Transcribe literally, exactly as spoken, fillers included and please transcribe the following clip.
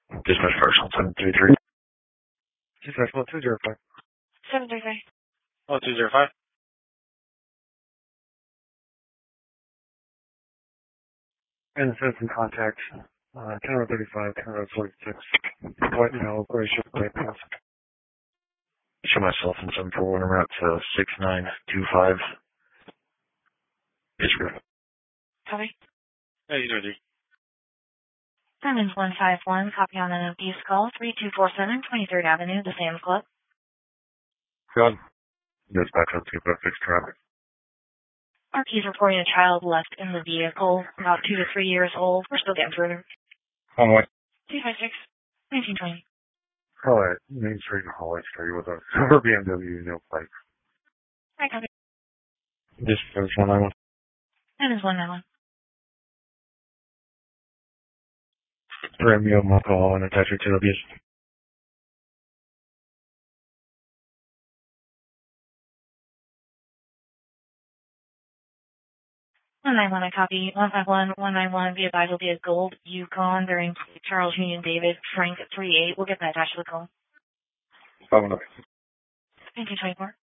Dispatch partial seven three three. Dispatch one two zero five. seven three three. Oh, two zero five. And it says in contact, uh, ten road thirty-five, ten road forty-six, White Male, Glacier, White Pass. Show myself in seven four one route to six nine two five. Israel. Copy. Hey, he's ready. Simon's one five one, copy on an abuse call, three two four seven, twenty-third Avenue, the Sam's Club. Good. Dispatch up to about fixed traffic. R P's reporting a child left in the vehicle, about two to three years old. We're still getting further. On the way. two five six, nineteen twenty. Alright, Main Street and Hallway Street with a silver B M W, no plate. Hi, copy. Dispatch one nine one. That is one nine one. Romeo alcohol and attach it to abuse. one nine one, I copy. one five one, one nine one, be advised will be a gold Yukon bearing Charles Union David Frank three eight. We'll get that attached to the call. Phone up. nineteen twenty-four.